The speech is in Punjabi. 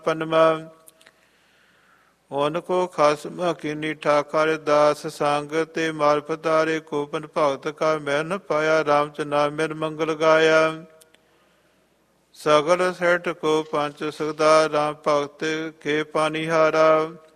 ਪਨਮਾ ਓਨ ਕੋ ਖਸਮ ਕੀਨੀ ਠਾਕਰ ਦਾਸ ਸੰਗ ਤੇ ਮਾਲ ਪਤਾਰੇ ਕੋਪਨ ਭਗਤ ਕਾ ਮੈਂ ਨ ਪਾਇਆ ਰਾਮ ਚ ਨਾਮ ਮੇਰ ਮੰਗਲ ਗਾਇਆ ਸਗਲ ਸੈਠ ਕੋ ਪੰਚ ਸਦਾ ਰਾਮ ਭਗਤ ਕੇ ਪਾਨੀਹਾਰਾ